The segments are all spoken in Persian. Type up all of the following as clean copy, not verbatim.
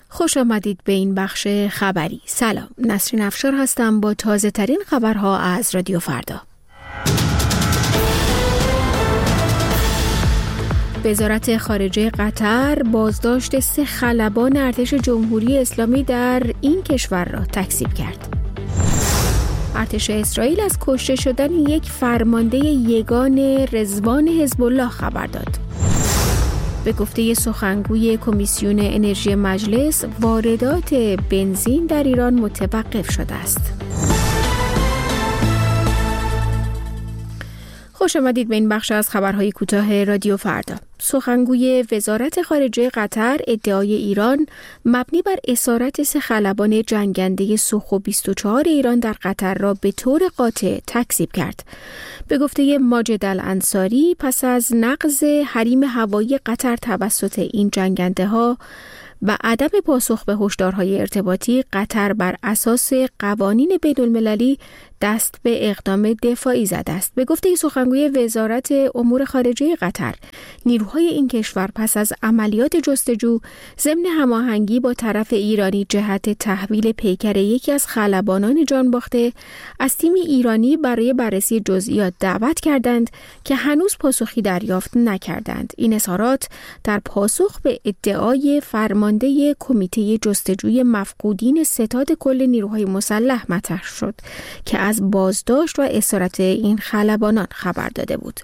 خوش آمدید به این بخش خبری. سلام، نسرین افشار هستم با تازه ترین خبرها از رادیو فردا. وزارت خارجه قطر بازداشت 3 خلبان ارتش جمهوری اسلامی در این کشور را تکذیب کرد. ارتش اسرائیل از کشته شدن یک فرمانده یگان رضوان حزب الله خبر داد. به گفته سخنگوی کمیسیون انرژی مجلس، واردات بنزین در ایران متوقف شده است. خوش آمدید به این بخش از خبرهای کوتاه رادیو فردا. سخنگوی وزارت خارجه قطر ادعای ایران مبنی بر اسارت 3 خلبان جنگنده سوخو 24 ایران در قطر را به طور قاطع تکذیب کرد. به گفته ماجد الانصاری، پس از نقض حریم هوایی قطر توسط این جنگنده ها و عدم پاسخ به هشدارهای ارتباطی، قطر بر اساس قوانین بین‌المللی دست به اقدام دفاعی زده است. به گفته سخنگوی وزارت امور خارجه قطر، نیروهای این کشور پس از عملیات جستجو ضمن هماهنگی با طرف ایرانی جهت تحویل پیکر یکی از خلبانان جانباخته از تیم ایرانی برای بررسی جزئیات دعوت کردند که هنوز پاسخی دریافت نکردند. این اظهارات در پاسخ به ادعای فرمانده کمیته جستجوی مفقودین ستاد کل نیروهای مسلح مطرح شد که از بازداشت و اسارت این خلبانان خبر داده بود.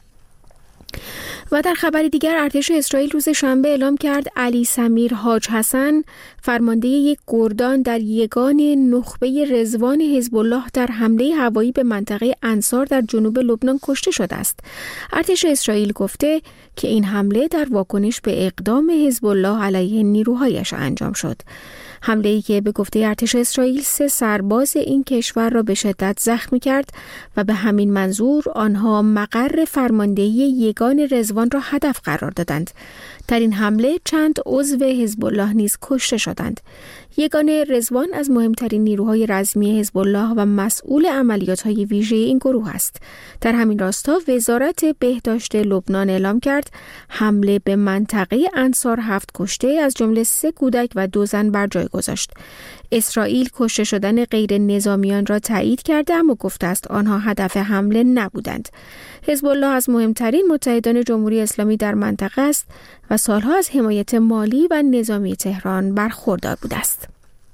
و در خبری دیگر، ارتش اسرائیل روز شنبه اعلام کرد علی سمیر حاج حسن، فرمانده یک گردان در یگان نخبه رضوان حزب الله، در حمله هوایی به منطقه انصار در جنوب لبنان کشته شده است. ارتش اسرائیل گفته که این حمله در واکنش به اقدام حزب الله علیه نیروهایش انجام شد. حمله‌ای که به گفته ارتش اسرائیل 3 سرباز این کشور را به شدت زخمی کرد و به همین منظور آنها مقر فرماندهی یگان رضوان را هدف قرار دادند. در این حمله چند عضو حزب الله نیز کشته شدند. یگان رضوان از مهمترین نیروهای رزمی حزب الله و مسئول عملیات‌های ویژه این گروه است. در همین راستا وزارت بهداشت لبنان اعلام کرد حمله به منطقه انصار 7 کشته از جمله 3 کودک و 2 زن بر جای گذاشت. اسرائیل کشته شدن غیر نظامیان را تایید کرده، اما گفته است آنها هدف حمله نبودند. حزب الله از مهمترین متحدان جمهوری اسلامی در منطقه است و سالها از حمایت مالی و نظامی تهران برخوردار بوده است.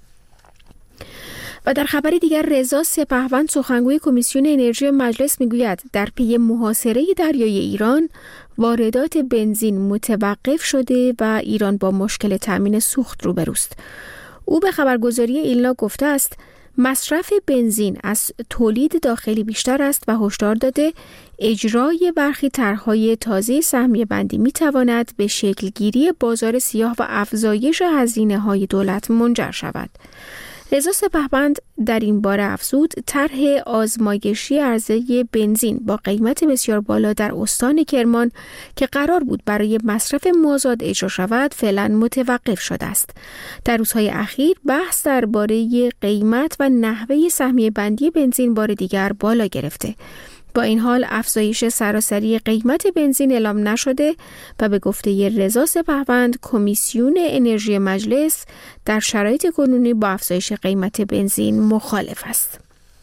و در خبری دیگر، رضا سپهوند، سخنگوی کمیسیون انرژی مجلس، میگوید در پی محاصره دریایی ایران واردات بنزین متوقف شده و ایران با مشکل تامین سوخت روبروست. او به خبرگزاری ایلنا گفته است مصرف بنزین از تولید داخلی بیشتر است و هشدار داده اجرای برخی طرح‌های تازه سهمیه بندی می‌تواند به شکلگیری بازار سیاه و افزایش هزینه‌های دولت منجر شود. رضا سپهوند در این باره افزود طرح آزمایشی عرضه بنزین با قیمت بسیار بالا در استان کرمان که قرار بود برای مصرف مازاد اجرا شود فعلا متوقف شده است. در روزهای اخیر بحث درباره قیمت و نحوه سهمیه بندی بنزین بار دیگر بالا گرفته. با این حال افزایش سراسری قیمت بنزین اعلام نشده و به گفته رضا سپهوند کمیسیون انرژی مجلس در شرایط کنونی با افزایش قیمت بنزین مخالف است.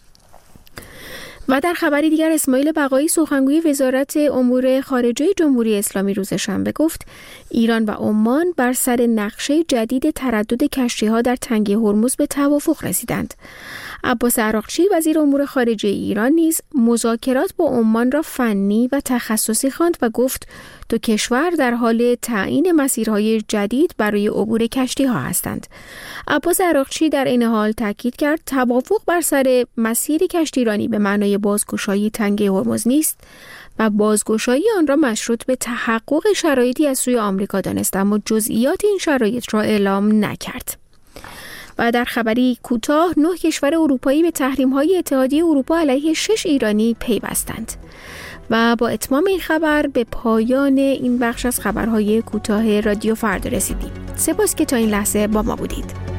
و در خبری دیگر، اسماعیل بقایی، سخنگوی وزارت امور خارجه جمهوری اسلامی، روز شنبه گفت ایران و عمان بر سر نقشه جدید تردد کشتی‌ها در تنگه هرمز به توافق رسیدند. عباس عراقچی، وزیر امور خارجه ایران، نیز مذاکرات با عمان را فنی و تخصصی خواند و گفت 2 کشور در حال تعیین مسیرهای جدید برای عبور کشتی‌ها هستند. عباس عراقچی در این حال تاکید کرد توافق بر سر مسیر کشتیرانی به معنای بازگشایی تنگه هرمز نیست و بازگشایی آن را مشروط به تحقق شرایطی از سوی آمریکا دانست، اما جزئیات این شرایط را اعلام نکرد. و در خبری کوتاه، 9 کشور اروپایی به تحریم‌های اتحادیه اروپا علیه 6 ایرانی پیوستند. و با اتمام این خبر به پایان این بخش از خبرهای کوتاه رادیو فردا رسیدیم. سپاس که تا این لحظه با ما بودید.